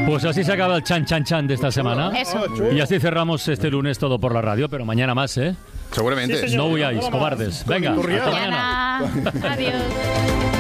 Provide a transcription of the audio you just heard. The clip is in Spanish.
Pues así se acaba el chan de esta semana. Eso. Y así cerramos este lunes todo por la radio, pero mañana más, ¿eh? Seguramente. Sí, señor. No huyáis, cobardes. Venga, hasta mañana. Adiós.